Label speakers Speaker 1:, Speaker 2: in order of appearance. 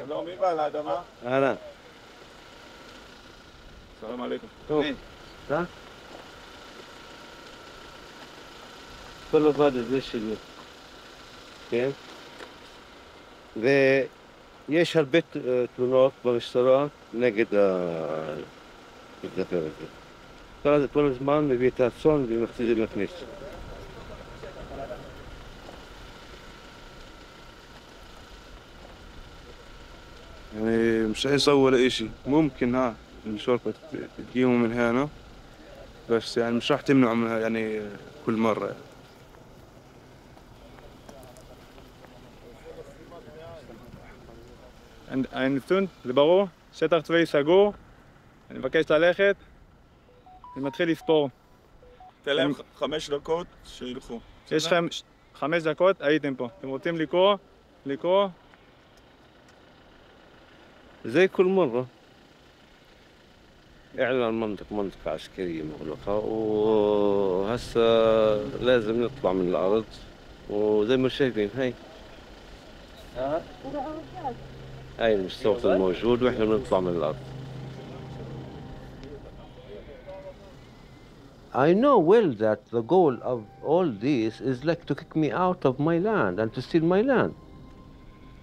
Speaker 1: שלום, מי בעל האדמה?
Speaker 2: אהלן.
Speaker 1: סלאם עליכם.
Speaker 2: טוב. אתה? כל הוועד הזה שלי. כן? ויש הרבה תלונות במשטרה נגד המתנחל הזה. כל הזמן מביא את הצאן ומכניס.
Speaker 3: يعني مش هيسوي ولا إشي ممكن الشرطة تجيهم من هنا بس يعني مش راح تمنعوا منها يعني كل مرة يعني.
Speaker 1: הנתון, זה ברור, שטח צבאי סגור, אני מבקש ללכת, אני מתחיל לספור.
Speaker 4: תן להם 5 דקות שילכו.
Speaker 1: יש לכם 5 דקות, הייתם פה. אתם רוצים לקרוא? לקרוא?
Speaker 2: زي كل مرة إعلان منطقة عسكرية مغلقة وهسا لازم نطلع من الأرض وزي ما شايفين هاي المستوطن الموجود وإحنا بنطلع من الأرض. I know well that the goal of all this is like to kick me out of my land and to steal my land.